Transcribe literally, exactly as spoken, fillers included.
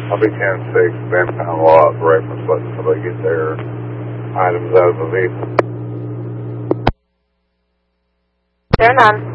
I'll be ten six, Ben Pound Lot, reference, letting somebody get their items out of the vehicle. They're none.